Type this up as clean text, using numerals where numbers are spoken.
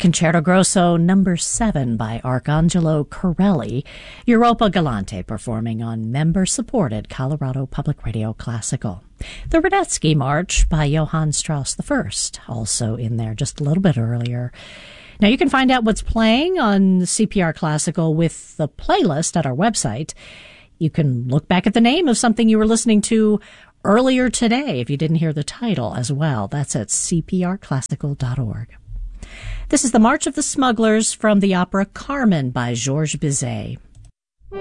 Concerto Grosso number 7 by Arcangelo Corelli, Europa Galante performing on member-supported Colorado Public Radio Classical. The Radetzky March by Johann Strauss I, also in there just a little bit earlier. Now you can find out what's playing on CPR Classical with the playlist at our website. You can look back at the name of something you were listening to earlier today if you didn't hear the title as well. That's at cprclassical.org. This is the March of the Smugglers from the opera Carmen by Georges Bizet.